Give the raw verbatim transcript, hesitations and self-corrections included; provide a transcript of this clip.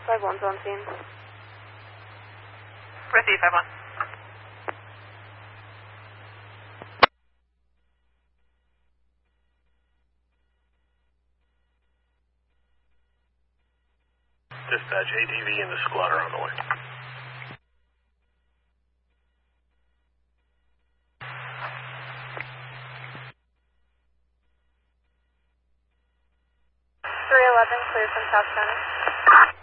five one's on scene. Receive, five one. Dispatch, A T V and the squad are on the way. three eleven, clear from South Center.